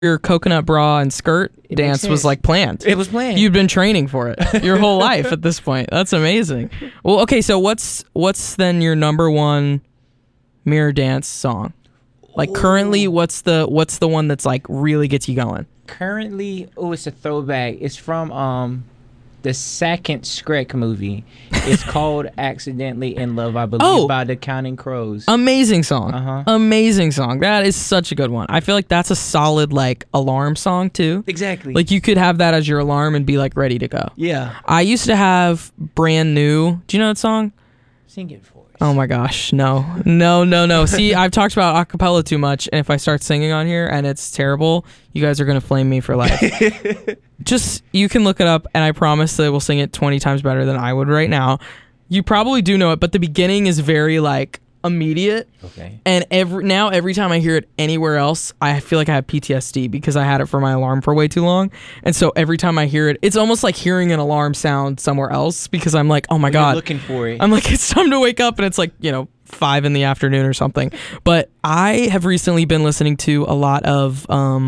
your coconut bra and skirt dance was like planned. It was planned. You'd been training for it your whole life at this point. That's amazing. Well, okay, so what's then your number one mirror dance song? Like currently, what's the one that's like really gets you going? Currently, it's a throwback. It's from the second Shrek movie. It's called "Accidentally in Love," I believe, by the Counting Crows. Amazing song. Amazing song. That is such a good one. I feel like that's a solid like alarm song too. Exactly. Like you could have that as your alarm and be like ready to go. Yeah. I used to have Brand New. Do you know that song? Sing it for us. Oh my gosh, no. See, I've talked about acapella too much, and if I start singing on here and it's terrible, you guys are gonna flame me for life. Just, you can look it up, and I promise that we'll sing it 20 times better than I would right now. You probably do know it, but the beginning is very like immediate. Okay. And every time I hear it anywhere else, I feel like I have PTSD because I had it for my alarm for way too long. And so every time I hear it, it's almost like hearing an alarm sound somewhere else because I'm like, oh my God. You're looking for it. I'm like, it's time to wake up, and it's like, 5 in the afternoon or something. But I have recently been listening to a lot of,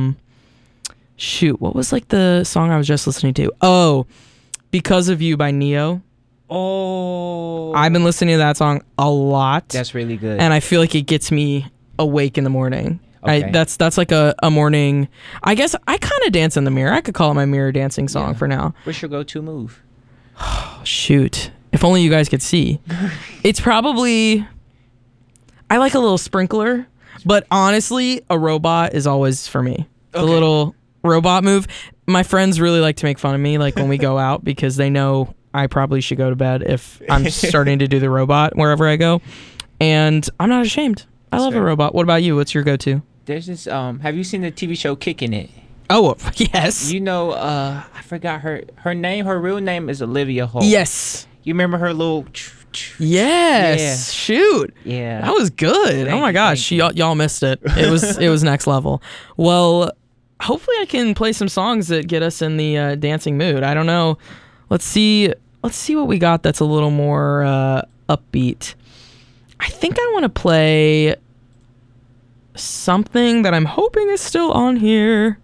what was like the song I was just listening to? Oh, Because of You by Neo. Oh. I've been listening to that song a lot. That's really good. And I feel like it gets me awake in the morning. Okay. That's like a morning. I guess I kind of dance in the mirror. I could call it my mirror dancing song for now. What's your go-to move? Shoot. If only you guys could see. It's probably... I like a little sprinkler, but honestly, a robot is always for me. Okay. A little robot move. My friends really like to make fun of me like when we go out because they know I probably should go to bed if I'm starting to do the robot wherever I go. And I'm not ashamed. I love a robot. What about you? What's your go-to? There's this, have you seen the TV show Kicking It? Oh, yes. I forgot her name. Her real name is Olivia Holt. Yes. You remember her little... Yes. Yeah. Shoot. Yeah. That was good. Oh my gosh. Y'all missed it. It was next level. Well, hopefully I can play some songs that get us in the dancing mood. I don't know. Let's see what we got that's a little more upbeat. I think I want to play something that I'm hoping is still on here.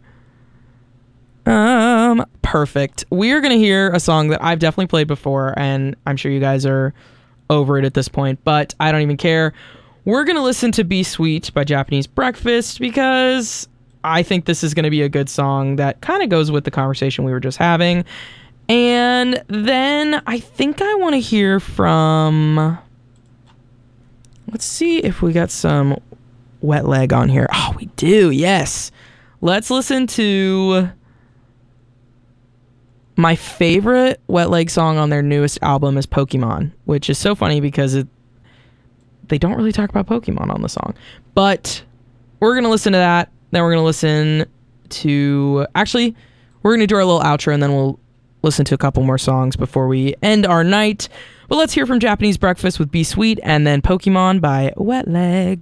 Perfect. We're going to hear a song that I've definitely played before, and I'm sure you guys are over it at this point, but I don't even care. We're going to listen to Be Sweet by Japanese Breakfast because I think this is going to be a good song that kind of goes with the conversation we were just having. And then I think I want to hear from... Let's see if we got some Wet Leg on here. Oh, we do. Yes. Let's listen to my favorite Wet Leg song on their newest album is Pokemon, which is so funny because they don't really talk about Pokemon on the song. But we're going to listen to that. Then we're going to listen to... Actually, we're going to do our little outro, and then we'll listen to a couple more songs before we end our night. But let's hear from Japanese Breakfast with Be Sweet, and then Pokemon by Wet Leg.